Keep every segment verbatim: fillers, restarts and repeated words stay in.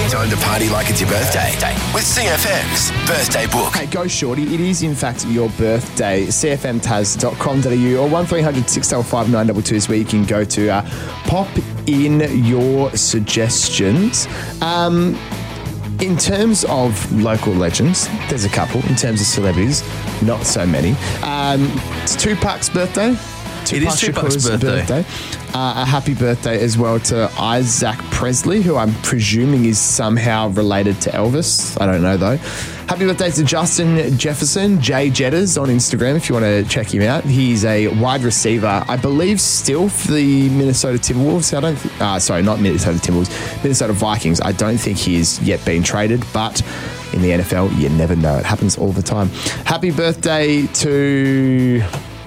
Time to party like it's your birthday with C F M's Birthday Book. Hey, go shorty. It is, in fact, your birthday. C F M taz dot com dot a u or one three hundred six five five nine two two is where you can go to uh, pop in your suggestions. Um, in terms of local legends, there's a couple. In terms of celebrities, not so many. Um, it's Tupac's birthday. It is Tupac's birthday. birthday. Uh, a happy birthday as well to Isaac Presley, who I'm presuming is somehow related to Elvis. I don't know, though. Happy birthday to Justin Jefferson, Jay Jetters on Instagram, if you want to check him out. He's a wide receiver, I believe, still for the Minnesota Timberwolves. I don't th- uh, sorry, not Minnesota Timberwolves, Minnesota Vikings. I don't think he's yet been traded, but in the N F L, you never know. It happens all the time. Happy birthday to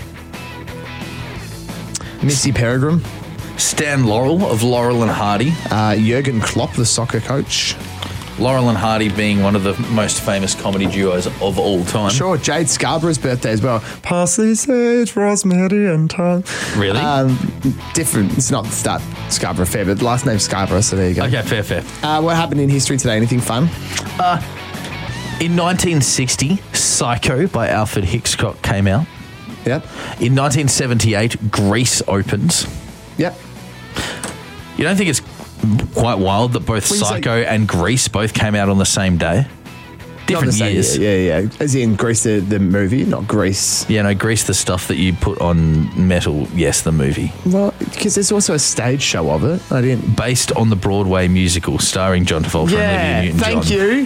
Missy Peregrine. Stan Laurel of Laurel and Hardy. Uh, Jurgen Klopp, the soccer coach. Laurel and Hardy being one of the most famous comedy duos of all time. Sure, Jade Scarborough's birthday as well. Parsley, sage, rosemary and thyme. Really? Um, different. It's not that Scarborough Fair, but last name Scarborough, so there you go. Okay, fair, fair. Uh, what happened in history today? Anything fun? Uh, in nineteen sixty, Psycho by Alfred Hitchcock came out. Yep. In nineteen seventy-eight, Grease opens. Yep. You don't think it's quite wild that both When you Psycho and Grease both came out on the same day? Different Not the same years. year, Yeah, yeah. As in Grease, the, the movie, not Grease. Yeah, no, Grease, the stuff that you put on metal. Yes, the movie. Well, because there's also a stage show of it. I didn't. Based on the Broadway musical starring John Travolta Yeah, and Olivia Newton-John. thank you.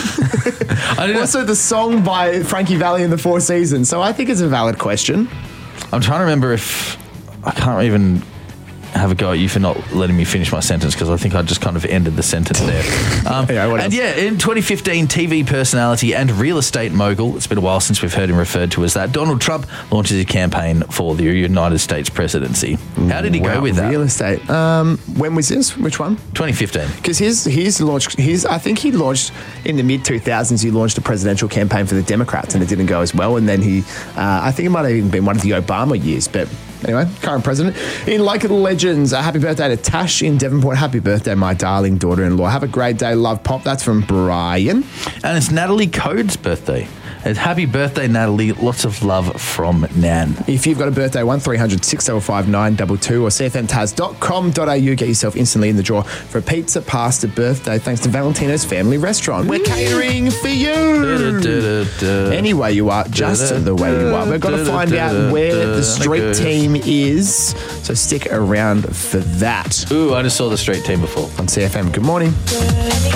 I didn't Also, the song by Frankie Valli and the Four Seasons. So I think it's a valid question. I'm trying to remember if I can't even have a go at you for not letting me finish my sentence because I think I just kind of ended the sentence there. Um, Yeah, what and else? yeah, in twenty fifteen, T V personality and real estate mogul, it's been a while since we've heard him referred to as that, Donald Trump launches his campaign for the United States presidency. How did he Wow, go with that? Real estate. Um, when was this? Which one? twenty fifteen. Because his his launched his I think he launched in the mid two thousands. He launched a presidential campaign for the Democrats, and it didn't go as well. And then he, uh, I think it might have even been one of the Obama years. But anyway, current president. In local legends, a happy birthday to Tash in Devonport. Happy birthday, my darling daughter-in-law. Have a great day, love pop. That's from Brian. And it's Natalie Code's birthday. And happy birthday, Natalie. Lots of love from Nan. If you've got a birthday, one three hundred six five five nine two two or c f m taz dot com dot a u. Get yourself instantly in the draw for a pizza pasta birthday thanks to Valentino's Family Restaurant. We're catering for you. Da-da-da-da. Any way you are, just the way you are. We've got to find out where the street team is, so stick around for that Ooh, I just saw the street team before. on C F M. Good morning.